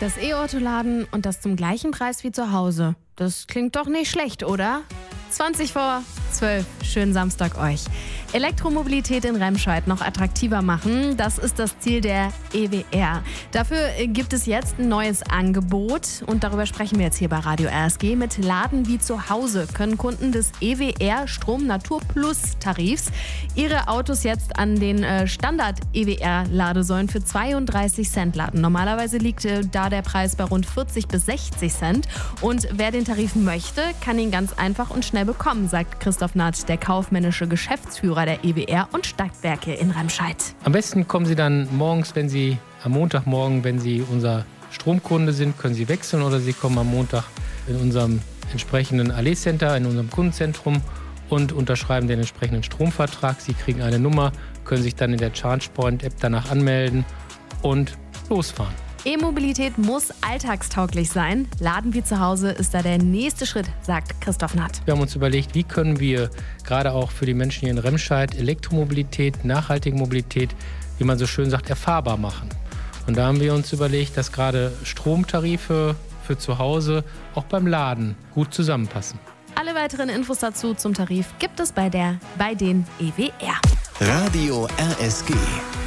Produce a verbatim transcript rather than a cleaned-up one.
Das E-Auto laden und das zum gleichen Preis wie zu Hause. Das klingt doch nicht schlecht, oder? zwanzig vor zwölf. Schönen Samstag euch. Elektromobilität in Remscheid noch attraktiver machen, das ist das Ziel der E W R. Dafür gibt es jetzt ein neues Angebot und darüber sprechen wir jetzt hier bei Radio R S G. Mit Laden wie zu Hause können Kunden des E W R Strom Natur Plus Tarifs ihre Autos jetzt an den Standard-E W R-Ladesäulen für zweiunddreißig Cent laden. Normalerweise liegt da der Preis bei rund vierzig bis sechzig Cent. Und wer den Tarif möchte, kann ihn ganz einfach und schnell bekommen, sagt Christoph Nath, der kaufmännische Geschäftsführer der E W R und Stadtwerke in Remscheid. Am besten kommen Sie dann morgens, wenn Sie am Montagmorgen, wenn Sie unser Stromkunde sind, können Sie wechseln, oder Sie kommen am Montag in unserem entsprechenden Allee Center, in unserem Kundenzentrum und unterschreiben den entsprechenden Stromvertrag. Sie kriegen eine Nummer, können sich dann in der ChargePoint-App danach anmelden und losfahren. E-Mobilität muss alltagstauglich sein. Laden wie zu Hause ist da der nächste Schritt, sagt Christoph Nath. Wir haben uns überlegt, wie können wir gerade auch für die Menschen hier in Remscheid Elektromobilität, nachhaltige Mobilität, wie man so schön sagt, erfahrbar machen. Und da haben wir uns überlegt, dass gerade Stromtarife für zu Hause auch beim Laden gut zusammenpassen. Alle weiteren Infos dazu zum Tarif gibt es bei der bei den E W R. Radio R S G.